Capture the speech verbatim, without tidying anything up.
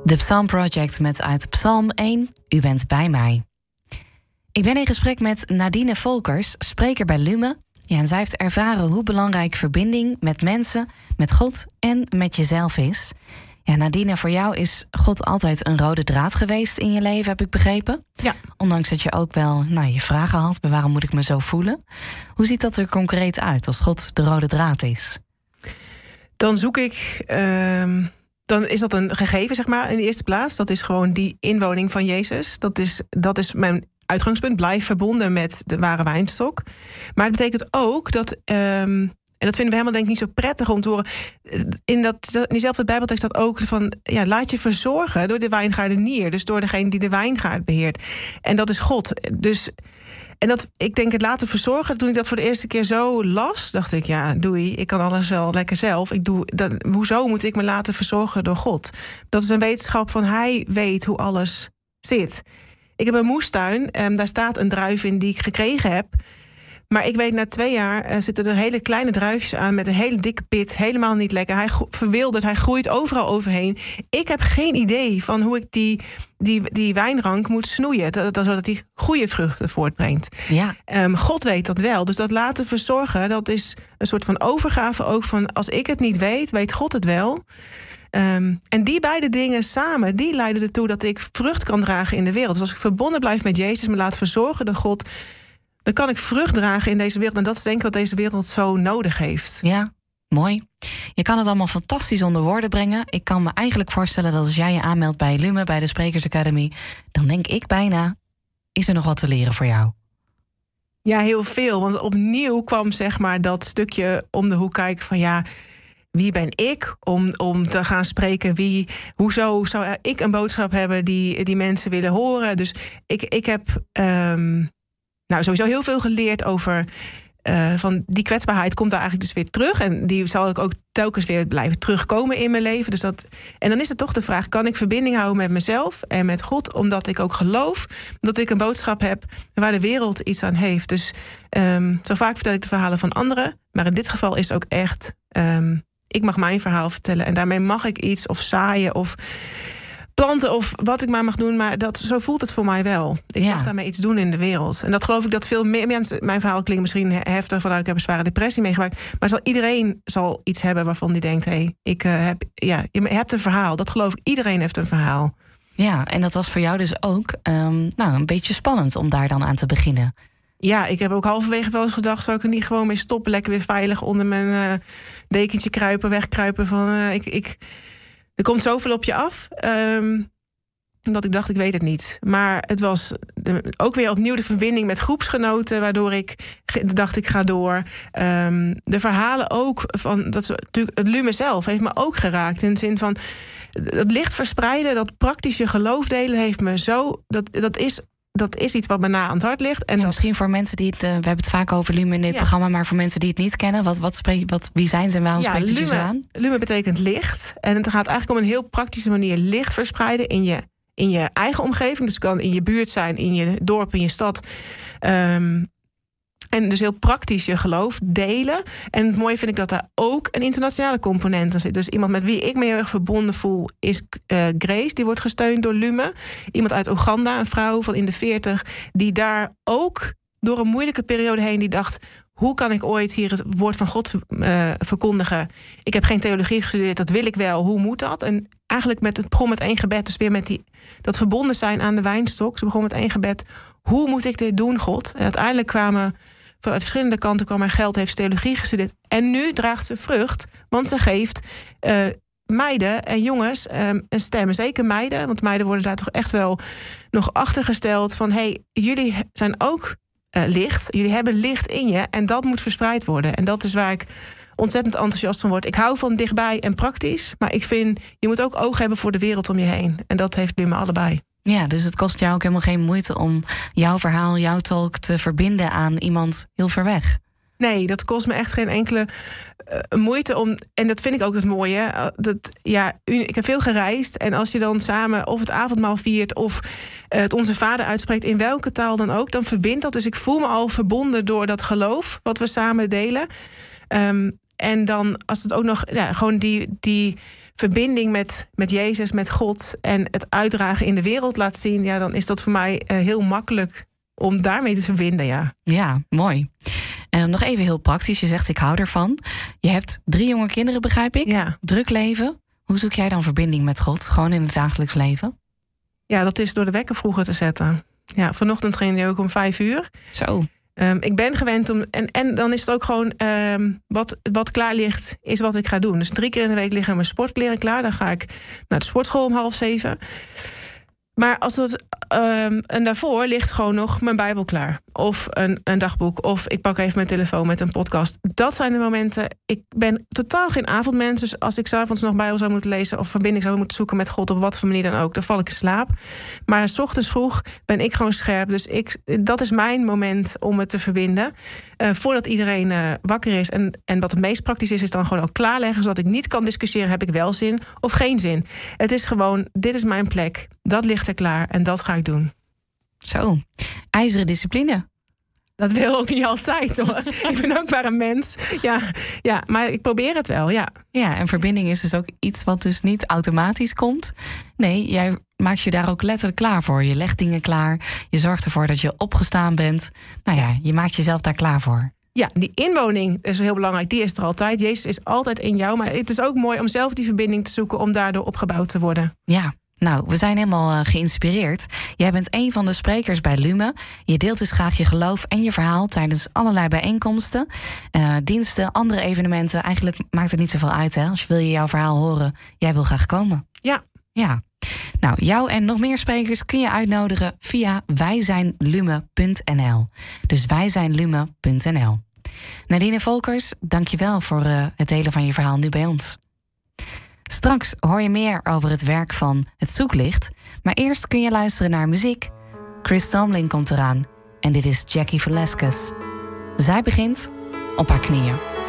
De Psalm Project met uit Psalm één, U bent bij mij. Ik ben in gesprek met Nadine Volkers, spreker bij Lume. Ja, en zij heeft ervaren hoe belangrijk verbinding met mensen, met God en met jezelf is. Ja, Nadine, voor jou is God altijd een rode draad geweest in je leven, heb ik begrepen. Ja. Ondanks dat je ook wel nou, je vragen had, bij waarom moet ik me zo voelen? Hoe ziet dat er concreet uit als God de rode draad is? Dan zoek ik... Uh... Dan is dat een gegeven, zeg maar, in de eerste plaats. Dat is gewoon die inwoning van Jezus. Dat is, dat is mijn uitgangspunt. Blijf verbonden met de ware wijnstok. Maar het betekent ook dat... Um, en dat vinden we helemaal denk ik niet zo prettig om te horen. In, dat, in diezelfde Bijbeltekst staat ook van... Ja, laat je verzorgen door de wijngaardenier. Dus door degene die de wijngaard beheert. En dat is God. Dus... En dat, ik denk het laten verzorgen, toen ik dat voor de eerste keer zo las, dacht ik, ja, doei, ik kan alles wel lekker zelf. Ik doe dat, hoezo moet ik me laten verzorgen door God? Dat is een wetenschap van hij weet hoe alles zit. Ik heb een moestuin, en daar staat een druif in die ik gekregen heb. Maar ik weet, na twee jaar uh, zitten er hele kleine druifjes aan met een hele dikke pit. Helemaal niet lekker. Hij gro- verwildert, hij groeit overal overheen. Ik heb geen idee van hoe ik die, die, die wijnrank moet snoeien. Dat, dat, zodat hij goede vruchten voortbrengt. Ja. Um, God weet dat wel. Dus dat laten verzorgen, dat is een soort van overgave ook van... als ik het niet weet, weet God het wel. Um, en die beide dingen samen, die leiden ertoe dat ik vrucht kan dragen in de wereld. Dus als ik verbonden blijf met Jezus, me laat verzorgen door God... dan kan ik vrucht dragen in deze wereld. En dat is denk ik wat deze wereld zo nodig heeft. Ja, mooi. Je kan het allemaal fantastisch onder woorden brengen. Ik kan me eigenlijk voorstellen dat als jij je aanmeldt bij Lume, bij de Sprekersacademie, dan denk ik bijna, is er nog wat te leren voor jou? Ja, heel veel. Want opnieuw kwam zeg maar dat stukje om de hoek kijken van ja, wie ben ik om, om te gaan spreken? Wie, hoezo zou ik een boodschap hebben die, die mensen willen horen? Dus ik, ik heb... Um, Nou, sowieso heel veel geleerd over... Uh, van die kwetsbaarheid komt daar eigenlijk dus weer terug. En die zal ik ook telkens weer blijven terugkomen in mijn leven. Dus dat, en dan is het toch de vraag, kan ik verbinding houden met mezelf en met God? Omdat ik ook geloof dat ik een boodschap heb waar de wereld iets aan heeft. Dus um, zo vaak vertel ik de verhalen van anderen. Maar in dit geval is het ook echt... Um, ik mag mijn verhaal vertellen. En daarmee mag ik iets of zaaien of... planten of wat ik maar mag doen, maar dat, zo voelt het voor mij wel. Ik ja. mag daarmee iets doen in de wereld. En dat geloof ik dat veel meer mensen... Mijn verhaal klinkt misschien heftig, vanuit ik heb een zware depressie meegemaakt, maar zal, iedereen zal iets hebben waarvan die denkt, hé, hey, ik uh, heb, ja, je hebt een verhaal. Dat geloof ik, iedereen heeft een verhaal. Ja, en dat was voor jou dus ook um, nou, een beetje spannend om daar dan aan te beginnen. Ja, ik heb ook halverwege wel eens gedacht, zou ik er niet gewoon mee stoppen, lekker weer veilig onder mijn uh, dekentje kruipen, wegkruipen van uh, ik... ik Er komt zoveel op je af, um, dat ik dacht, ik weet het niet. Maar het was de, ook weer opnieuw de verbinding met groepsgenoten, waardoor ik dacht, ik ga door. Um, de verhalen ook, van dat natuurlijk het Lume zelf heeft me ook geraakt. In de zin van, het licht verspreiden, dat praktische geloof delen heeft me zo... Dat, dat is... Dat is iets wat me na aan het hart ligt. En ja, dat... Misschien voor mensen die het... Uh, we hebben het vaak over Lume in dit ja. programma, maar voor mensen die het niet kennen, wat, wat spreek, wat, wie zijn ze en waarom ja, spreekt het je zo aan? Lume betekent licht. En het gaat eigenlijk om een heel praktische manier licht verspreiden in je, in je eigen omgeving. Dus het kan in je buurt zijn, in je dorp, in je stad. Um, En dus heel praktisch je geloof delen. En het mooie vind ik dat daar ook een internationale component aan zit. Dus iemand met wie ik me heel erg verbonden voel is uh, Grace. Die wordt gesteund door Lume. Iemand uit Oeganda, een vrouw van in de veertig... die daar ook door een moeilijke periode heen... die dacht, hoe kan ik ooit hier het woord van God uh, verkondigen? Ik heb geen theologie gestudeerd, dat wil ik wel. Hoe moet dat? En eigenlijk met het begon met één gebed. Dus weer met die, dat verbonden zijn aan de wijnstok. Ze begon met één gebed. Hoe moet ik dit doen, God? En uiteindelijk kwamen... Vanuit verschillende kanten kwam haar geld, heeft theologie gestudeerd. En nu draagt ze vrucht, want ze geeft uh, meiden en jongens um, een stem. Zeker meiden, want meiden worden daar toch echt wel nog achtergesteld van... hé, hey, jullie zijn ook uh, licht, jullie hebben licht in je en dat moet verspreid worden. En dat is waar ik ontzettend enthousiast van word. Ik hou van dichtbij en praktisch, maar ik vind... je moet ook oog hebben voor de wereld om je heen. En dat heeft Lume allebei. Ja, dus het kost jou ook helemaal geen moeite om jouw verhaal, jouw talk te verbinden aan iemand heel ver weg. Nee, dat kost me echt geen enkele uh, moeite om... En dat vind ik ook het mooie. Dat, ja, ik heb veel gereisd. En als je dan samen of het avondmaal viert... of uh, het Onze Vader uitspreekt, in welke taal dan ook... dan verbindt dat. Dus ik voel me al verbonden door dat geloof... wat we samen delen. Um, en dan als het ook nog... Ja, gewoon die... die verbinding met, met Jezus, met God en het uitdragen in de wereld laat zien, ja, dan is dat voor mij uh, heel makkelijk om daarmee te verbinden. Ja, ja mooi. En nog even heel praktisch. Je zegt, ik hou ervan. Je hebt drie jonge kinderen, begrijp ik. Ja. Druk leven. Hoe zoek jij dan verbinding met God? Gewoon in het dagelijks leven? Ja, dat is door de wekker vroeger te zetten. Ja, vanochtend ging hij ook om vijf uur. Zo. Um, ik ben gewend om... En, en dan is het ook gewoon... Um, wat, wat klaar ligt, is wat ik ga doen. Dus drie keer in de week liggen mijn sportkleren klaar. Dan ga ik naar de sportschool om half zeven. Maar als dat... Um, en daarvoor ligt gewoon nog mijn Bijbel klaar. Of een, een dagboek. Of ik pak even mijn telefoon met een podcast. Dat zijn de momenten... Ik ben totaal geen avondmens. Dus als ik 's avonds nog Bijbel zou moeten lezen... of verbinding zou moeten zoeken met God... op wat voor manier dan ook, dan val ik in slaap. Maar 's ochtends vroeg ben ik gewoon scherp. Dus ik, dat is mijn moment om het te verbinden. Uh, voordat iedereen uh, wakker is. En, en wat het meest praktisch is... is dan gewoon al klaarleggen... zodat ik niet kan discussiëren... heb ik wel zin of geen zin. Het is gewoon, dit is mijn plek. Dat ligt er klaar en dat ga ik doen. Zo, ijzeren discipline. Dat wil ook niet altijd, hoor. Ik ben ook maar een mens. Ja, ja, maar ik probeer het wel, ja. Ja, en verbinding is dus ook iets wat dus niet automatisch komt. Nee, jij maakt je daar ook letterlijk klaar voor. Je legt dingen klaar. Je zorgt ervoor dat je opgestaan bent. Nou ja, je maakt jezelf daar klaar voor. Ja, die inwoning is heel belangrijk. Die is er altijd. Jezus is altijd in jou. Maar het is ook mooi om zelf die verbinding te zoeken... om daardoor opgebouwd te worden. Ja. Nou, we zijn helemaal uh, geïnspireerd. Jij bent een van de sprekers bij Lume. Je deelt dus graag je geloof en je verhaal... tijdens allerlei bijeenkomsten, uh, diensten, andere evenementen. Eigenlijk maakt het niet zoveel uit, hè? Als je wil je jouw verhaal horen, jij wil graag komen. Ja. Ja. Nou, jou en nog meer sprekers kun je uitnodigen via wijzijnlume punt n l. Dus wijzijnlume punt n l. Nadine Volkers, dank je wel voor uh, het delen van je verhaal nu bij ons. Straks hoor je meer over het werk van Het Zoeklicht. Maar eerst kun je luisteren naar muziek. Chris Tomlin komt eraan. En dit is Jackie Velasquez. Zij begint op haar knieën.